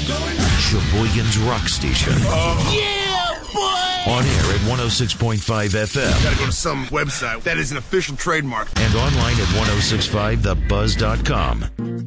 Sheboygan's Rock Station. Yeah, boy! On air at 106.5 FM. Gotta go to some website that is an official trademark. And online at 1065thebuzz.com.